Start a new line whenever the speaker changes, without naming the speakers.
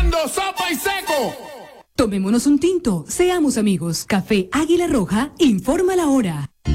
comiendo sopa y seco.
Tomémonos un tinto, seamos amigos. Café Águila Roja informa la hora.